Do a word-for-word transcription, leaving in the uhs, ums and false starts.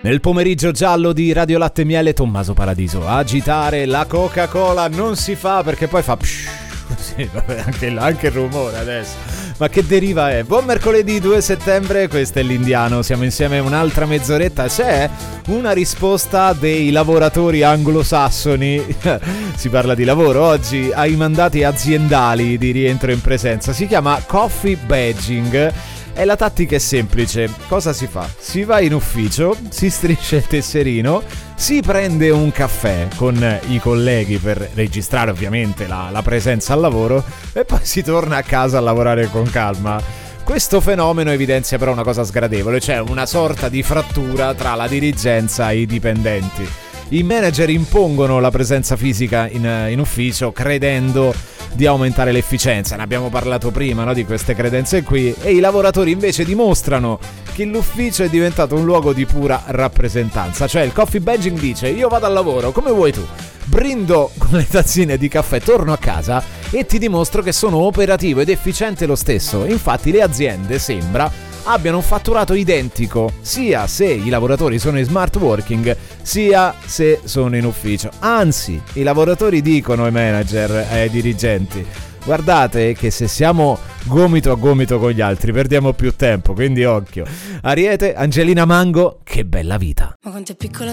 Nel pomeriggio giallo di Radio Latte e Miele, Tommaso Paradiso. Agitare la Coca-Cola non si fa perché poi fa psh, sì, vabbè, anche, anche il rumore adesso. Ma che deriva è? Buon mercoledì due settembre, questo è l'Indiano. Siamo insieme un'altra mezz'oretta. C'è una risposta dei lavoratori anglosassoni. Si parla di lavoro oggi ai mandati aziendali di rientro in presenza. Si chiama coffee badging. E la tattica è semplice. Cosa si fa? Si va in ufficio, si striscia il tesserino, si prende un caffè con i colleghi per registrare ovviamente la, la presenza al lavoro e poi si torna a casa a lavorare con calma. Questo fenomeno evidenzia però una cosa sgradevole, cioè una sorta di frattura tra la dirigenza e i dipendenti. I manager impongono la presenza fisica in, in ufficio credendo di aumentare l'efficienza, ne abbiamo parlato prima, no, di queste credenze qui, e i lavoratori invece dimostrano che l'ufficio è diventato un luogo di pura rappresentanza. Cioè il coffee badging dice: io vado al lavoro come vuoi tu, brindo con le tazzine di caffè, torno a casa e ti dimostro che sono operativo ed efficiente lo stesso. Infatti le aziende sembra abbiano un fatturato identico sia se i lavoratori sono in smart working sia se sono in ufficio. Anzi, i lavoratori dicono ai manager e ai dirigenti: guardate che se siamo gomito a gomito con gli altri perdiamo più tempo, quindi occhio. Ariete, Angelina Mango, che bella vita. Ma quanto è piccola